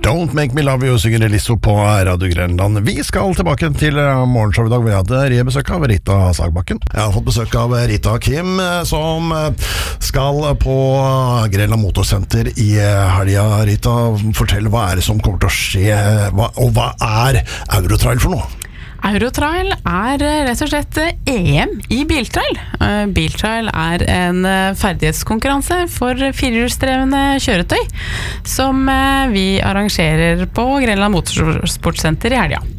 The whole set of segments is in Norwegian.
Don't Make Me Love You synger Lisso på Radio Grenland. Vi skal tilbake til morgenshow I dag. Vi hadde rebesøk av Rita Sagbakken. Jeg har fått besøk av Rita Kim, som skal på Grenland Motorsenter I helga. Rita, fortell, hva det som kommer til å skje, og hva Eurotrail for noe? Eurotrail rett og slett EM I biltrail. Biltrail en ferdighetskonkurranse for firehjulsdrevne kjøretøy som vi arrangerer på Grenland Motorsportsenter I helga.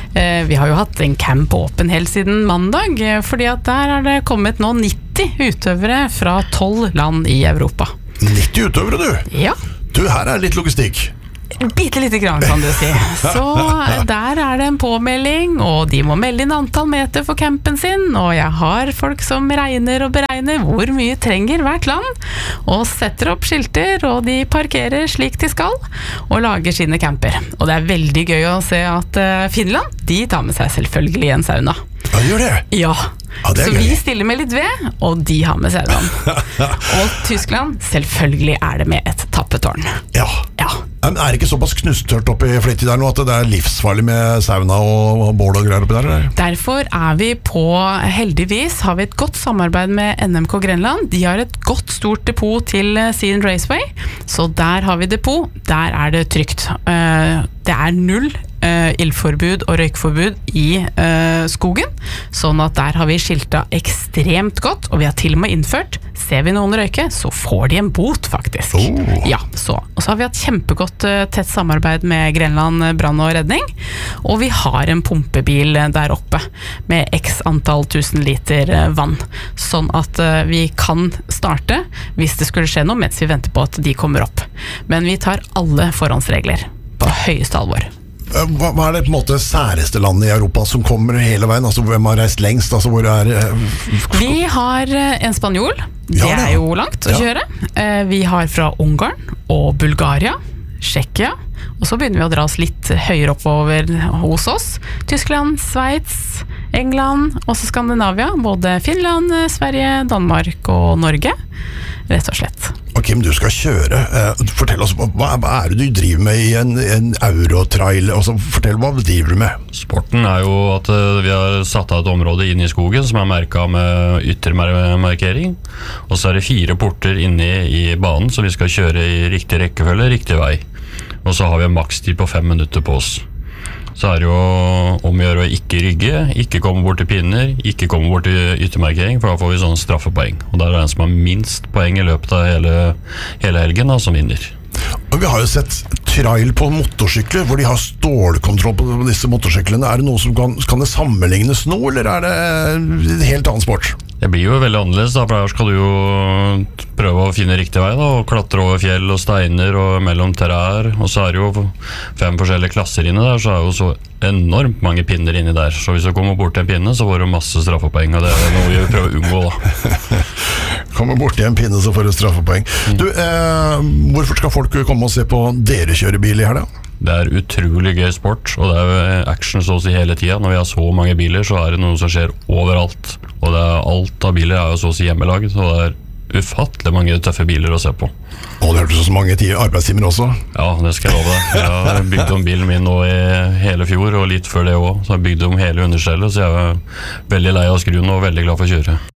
Vi har jo hatt en camp åpen helt siden mandag, fordi at der det kommet nå 90 utøvere fra 12 land I Europa. 90 utøvere, du? Ja. Du, her litt logistikk. Bitte lite grann kan du si. Så der det en påmelding, og de må melde inn antall meter for campen sin, og jeg har folk som regner og beregner hvor mye trenger hvert land, og setter opp skilter, og de parkerer slik de skal, og lager sine camper. Og det veldig gøy å se at Finland, de tar med seg selvfølgelig en sauna. Ja, gjør det? Ja. Så vi stiller med litt ved, og de har med saunaen. Og Tyskland, selvfølgelig det med et tappetårn. Ja. Det ikke såpass knustørt oppe I Flittig der nå at det livsfarlig med sauna og bål og greier oppi der? Eller? Derfor vi på, heldigvis har vi et godt samarbeid med NMK Grenland. De har et godt stort depot til sin Raceway, så der har vi depot, der det trygt. Det null ildforbud og røykforbud I skogen, sånn at der har vi skilta ekstremt godt, og vi har til og med innført, ser vi noen røyke, så får de en bot faktisk. Ja, så. Og så har vi hatt kjempegodt tett samarbeid med Grenland brann og redning, og vi har en pumpebil der oppe med x antall 1000 liter vann, sånn at vi kan starte hvis det skulle skje noe mens vi venter på at de kommer opp. Men vi tar alle forhåndsregler på høyeste alvor. Hva det på en måte særeste landet I Europa som kommer hele veien? Altså, hvem har reist lengst? Altså, hvor Vi har en spanjol. Det jo langt å kjøre. Vi har fra Ungarn og Bulgaria, Tsjekkia, og så begynner vi å dra oss litt høyere oppover hos oss. Tyskland, Sveits, England, også Skandinavia, både Finland, Sverige, Danmark og Norge, rett og slett. Og Kim, du skal kjøre. Fortell oss, hva det du driver med I en Eurotrail? Altså, fortell, hva driver du med? Sporten jo at vi har satt av et område inne I skogen som merket med yttermarkering. Og så det 4 porter inne I banen, så vi skal kjøre I riktig rekkefølge, riktig vei. Og så har vi en makstid på 5 minutter på oss. Så det jo om å gjøre å ikke rygge, ikke komme bort til pinner, ikke komme bort til yttermarkering, for da får vi sånn straffepoeng. Og det en som har minst poeng I løpet av hele helgen, da, som vinner. Og vi har jo sett trail på motorsykler, hvor de har stålkontroll på disse motorsyklene. Det noe som kan det sammenlignes nå, eller det en helt annen sport? Det blir jo veldig annerledes da, for her skal du jo prøve å finne riktig vei da, og klatre over fjell og steiner og mellom trær, og så det jo 5 forskjellige klasser inne der, så det jo så enormt mange pinner inni der, så hvis du kommer bort til en pinne, så får du masse straffepoeng, og det noe vi prøver å unngå da. Kommer bort til en pinne, så får du straffepoeng. Du, hvorfor skal folk komme og se på dere kjøre bil I her da? Det utrolig gøy sport, og det action så å si hele tiden. Når vi har så mange biler, så det noe som skjer overalt. Og alt av biler jo så å si hjemmelaget, så det ufattelig mange tøffe biler å se på. Og det hørtes så mange arbeidstimer også. Ja, det skal jeg love deg. Jeg har bygd om bilen min nå I hele fjor, og litt før det også. Så jeg bygde om hele understellet, så jeg veldig lei av skruen og veldig glad for å kjøre.